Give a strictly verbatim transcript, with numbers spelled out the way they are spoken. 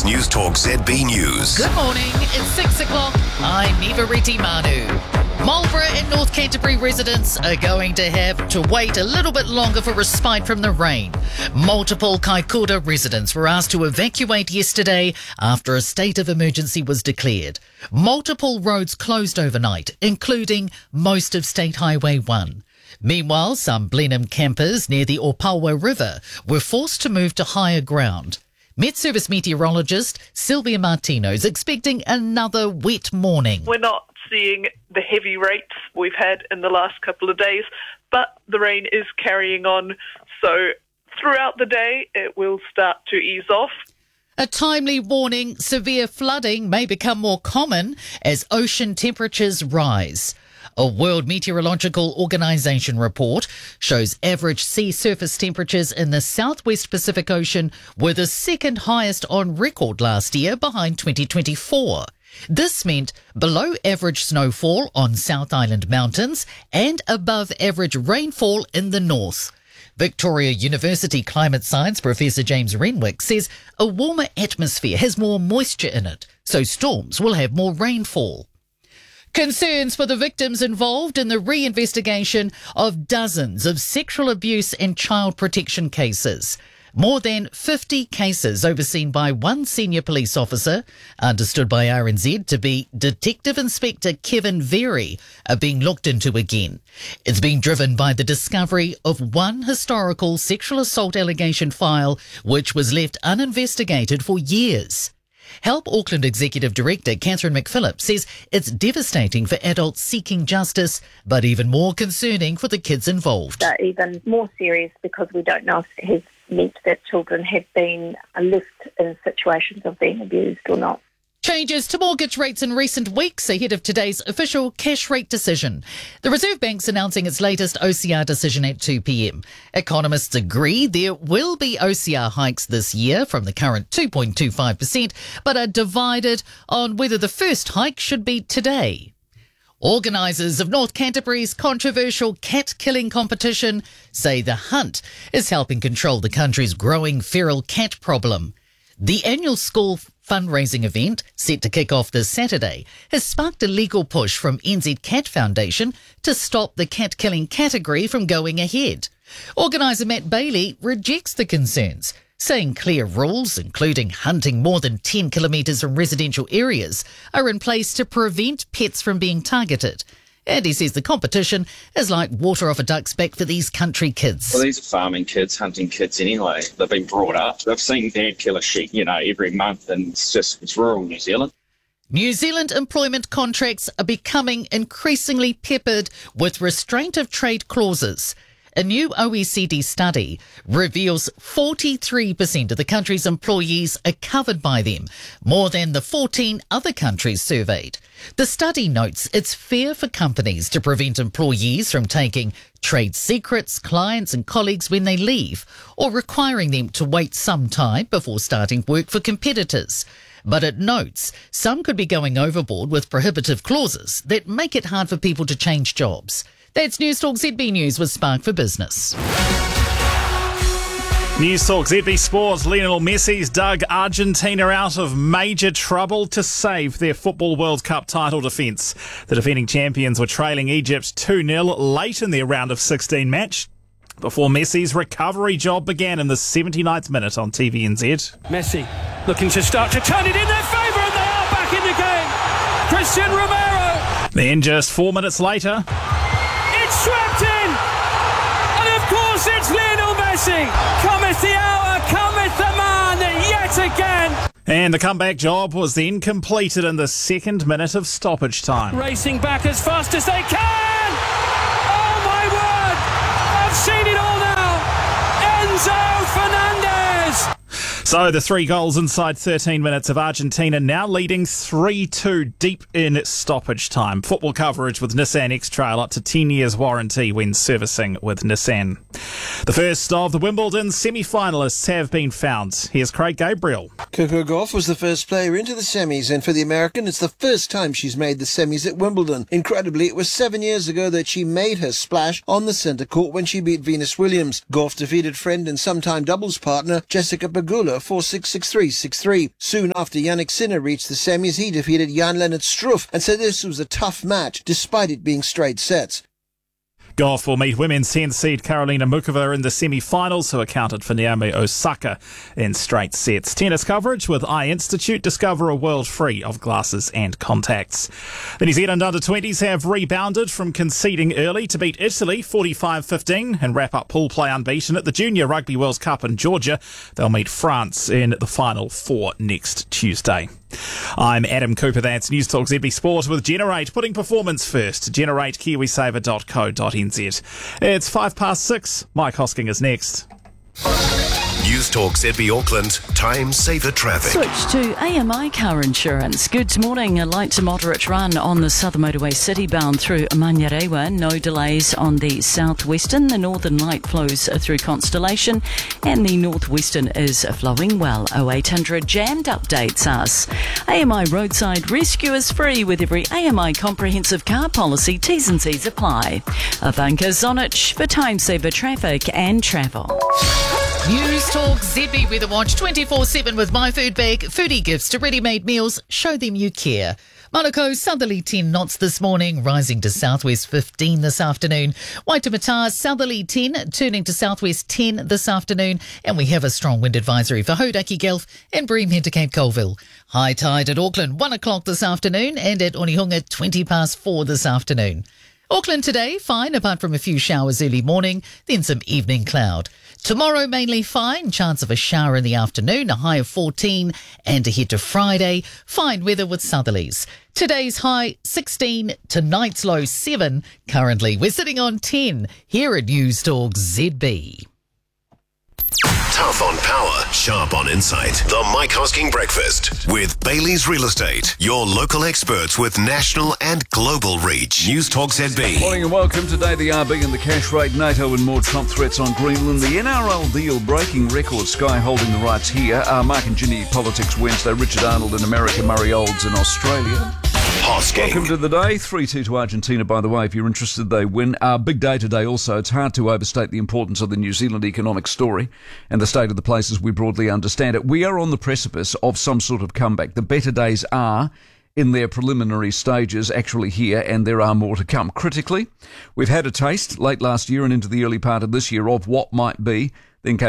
It's News Talk Z B News. Good morning, it's six o'clock. I'm Neva Reti Manu. Marlborough and North Canterbury residents are going to have to wait a little bit longer for respite from the rain. Multiple Kaikoura residents were asked to evacuate yesterday after a state of emergency was declared. Multiple roads closed overnight, including most of State Highway one. Meanwhile, some Blenheim campers near the Opawa River were forced to move to higher ground. Met Service meteorologist Sylvia Martino is expecting another wet morning. We're not seeing the heavy rates we've had in the last couple of days, but the rain is carrying on. So throughout the day, it will start to ease off. A timely warning, severe flooding may become more common as ocean temperatures rise. A World Meteorological Organization report shows average sea surface temperatures in the southwest Pacific Ocean were the second highest on record last year, behind twenty twenty-four. This meant below average snowfall on South Island mountains and above average rainfall in the north. Victoria University climate science professor James Renwick says a warmer atmosphere has more moisture in it, so storms will have more rainfall. Concerns for the victims involved in the reinvestigation of dozens of sexual abuse and child protection cases. More than fifty cases overseen by one senior police officer, understood by R N Z to be Detective Inspector Kevin Very, are being looked into again. It's being driven by the discovery of one historical sexual assault allegation file which was left uninvestigated for years. Help Auckland Executive Director Catherine McPhillips says it's devastating for adults seeking justice, but even more concerning for the kids involved. They're even more serious because we don't know if it has meant that children have been left in situations of being abused or not. Changes to mortgage rates in recent weeks ahead of today's official cash rate decision. The Reserve Bank's announcing its latest O C R decision at two p.m. Economists agree there will be O C R hikes this year from the current two point two five percent, but are divided on whether the first hike should be today. Organisers of North Canterbury's controversial cat-killing competition say the hunt is helping control the country's growing feral cat problem. The annual school fundraising event, set to kick off this Saturday, has sparked a legal push from N Z Cat Foundation to stop the cat-killing category from going ahead. Organiser Matt Bailey rejects the concerns, saying clear rules, including hunting more than ten kilometres from residential areas, are in place to prevent pets from being targeted. And he says the competition is like water off a duck's back for these country kids. Well, these are farming kids, hunting kids anyway. They've been brought up. They've seen Dad kill a sheep, you know, every month, and it's just, it's rural New Zealand. New Zealand employment contracts are becoming increasingly peppered with restraint of trade clauses. A new O E C D study reveals forty-three percent of the country's employees are covered by them, more than the fourteen other countries surveyed. The study notes it's fair for companies to prevent employees from taking trade secrets, clients and colleagues when they leave, or requiring them to wait some time before starting work for competitors. But it notes some could be going overboard with prohibitive clauses that make it hard for people to change jobs. That's News Talk Z B News with Spark for Business. News Talk Z B Sports. Lionel Messi's dug Argentina out of major trouble to save their Football World Cup title defence. The defending champions were trailing Egypt two nil late in their round of sixteen match before Messi's recovery job began in the seventy-ninth minute on T V N Z. Messi looking to start to turn it in their favour, and they are back in the game. Christian Romero. Then just four minutes later, swept in, and of course it's Lionel Messi. Cometh the hour, cometh the man yet again. And the comeback job was then completed in the second minute of stoppage time. Racing back as fast as they can. Oh my word, I've seen it all now. Enzo Fernandez. So the three goals inside thirteen minutes of Argentina now leading three two deep in stoppage time. Football coverage with Nissan X-Trail up to ten years warranty when servicing with Nissan. The first of the Wimbledon semi-finalists have been found. Here's Craig Gabriel. Coco Gauff was the first player into the semis, and for the American, it's the first time she's made the semis at Wimbledon. Incredibly, it was seven years ago that she made her splash on the centre court when she beat Venus Williams. Gauff defeated friend and sometime doubles partner Jessica Pegula four six six three six three. Soon after Yannick Sinner reached the semis, he defeated Jan-Lennard Struff and said this was a tough match, despite it being straight sets. Golf will meet women's tenth seed Karolina Mukova in the semi-finals, who accounted for Naomi Osaka in straight sets. Tennis coverage with Eye Institute. Discover a world free of glasses and contacts. The New Zealand under twenties have rebounded from conceding early to beat Italy forty-five fifteen and wrap up pool play unbeaten at the Junior Rugby World Cup in Georgia. They'll meet France in the final four next Tuesday. I'm Adam Cooper. That's News Talk Z B Sport with Generate, putting performance first. generate kiwisaver dot co dot n z. It's five past six. Mike Hosking is next. News Talk Z B Auckland. Time saver traffic. Switch to A M I car insurance. Good morning. A light to moderate run on the Southern Motorway City bound through Manurewa. No delays on the southwestern. The northern light flows through Constellation and the northwestern is flowing well. oh eight hundred jammed updates us. A M I roadside rescue is free with every A M I comprehensive car policy. T's and C's apply. Avanka Zonich for time saver traffic and travel. News Talk Z B Weather Watch twenty-four seven with My Food Bag. Foodie gifts to ready-made meals. Show them you care. Manukau southerly ten knots this morning, rising to southwest fifteen this afternoon. Waitemata southerly ten, turning to southwest ten this afternoon. And we have a strong wind advisory for Hodaki Gulf and Breamhead to Cape Colville. High tide at Auckland, one o'clock this afternoon, and at Onehunga, twenty past four this afternoon. Auckland today, fine, apart from a few showers early morning, then some evening cloud. Tomorrow, mainly fine, chance of a shower in the afternoon, a high of fourteen, and ahead to Friday, fine weather with southerlies. Today's high, sixteen, tonight's low, seven. Currently, we're sitting on ten here at News Talk Z B. Tough on power, sharp on insight. The Mike Hosking Breakfast with Bailey's Real Estate. Your local experts with national and global reach. News Talk Z B. Morning and welcome. Today the R B and the cash rate, NATO and more Trump threats on Greenland. The N R L deal breaking records, Sky holding the rights here. Uh, Mark and Ginny Politics Wednesday, Richard Arnold in America, Murray Olds in Australia. Hosking. Welcome to the day. three two to Argentina, by the way. If you're interested, they win. Uh, big day today also. It's hard to overstate the importance of the New Zealand economic story and the state of the place as we broadly understand it. We are on the precipice of some sort of comeback. The better days are in their preliminary stages actually here, and there are more to come. Critically, we've had a taste late last year and into the early part of this year of what might be, then came